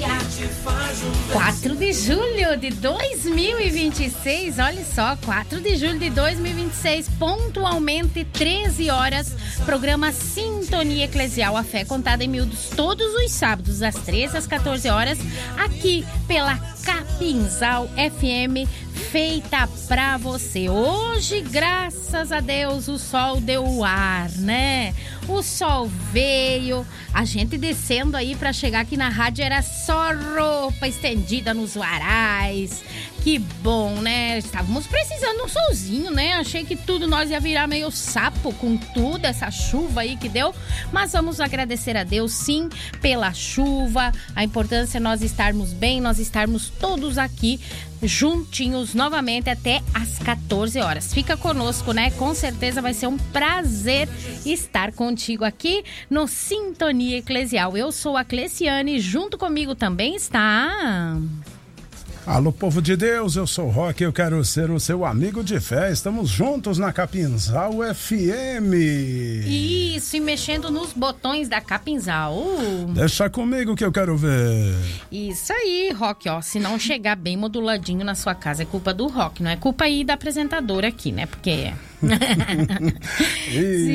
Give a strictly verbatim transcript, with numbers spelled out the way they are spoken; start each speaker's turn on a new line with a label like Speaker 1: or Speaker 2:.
Speaker 1: quatro de julho de dois mil e vinte e seis, olha só, quatro de julho de dois mil e vinte e seis, pontualmente treze horas, programa Sintonia Eclesial, a fé contada em miúdos todos os sábados, às treze às quatorze horas, aqui pela Capinzal F M, feita pra você. Hoje, graças a Deus, o sol deu o ar, né? O sol veio, a gente descendo aí pra chegar aqui na rádio era só roupa estendida nos varais. Que bom, né? Estávamos precisando de um solzinho, né? Achei que tudo nós ia virar meio sapo com tudo, essa chuva aí que deu. Mas vamos agradecer a Deus, sim, pela chuva. A importância é nós estarmos bem, nós estarmos todos aqui juntinhos novamente até às quatorze horas. Fica conosco, né? Com certeza vai ser um prazer estar contigo aqui no Sintonia Eclesial. Eu sou a Cleciane, junto comigo também está...
Speaker 2: Alô, povo de Deus, eu sou o Roque, eu quero ser o seu amigo de fé. Estamos juntos na Capinzal F M.
Speaker 1: Isso, e mexendo nos botões da Capinzal.
Speaker 2: Deixa comigo que eu quero ver.
Speaker 1: Isso aí, Roque, ó, se não chegar bem moduladinho na sua casa, é culpa do Roque, não é culpa aí da apresentadora aqui, né? Porque...